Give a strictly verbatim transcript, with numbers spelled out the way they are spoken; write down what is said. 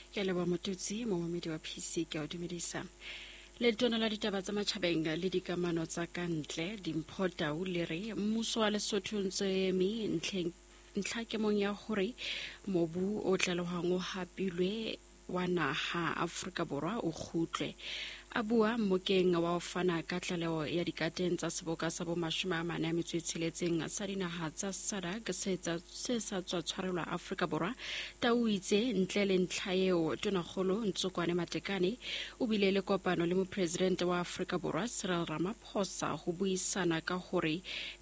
Ke leba motutsi mo momedi wa P C ke o dumedisa. Le tona la ditaba tsa matjhabeng le dikamano tsa kantle dimpho Tau le re mmuso wa Lesotho ntse eme ntlheng ntlhakemong ya hore mobu o tlalehang o hapilwe wa naha Afrika Borwa o kgutle. A bua mokeng wa ho fana ka tlaleho ya dikateng tsa seboka sa bo mashome a mane a metso e tsheletseng sa dinaha tsa SADC se sa tswa tshwarelwa Afrika Borwa. Tau itse ntle le ntlha eo Tonakgolo Ntsokwane Matekane o bile le kopano le mopresidente wa Afrika Borwa Cyril Ramaphosa ho buisana ka hore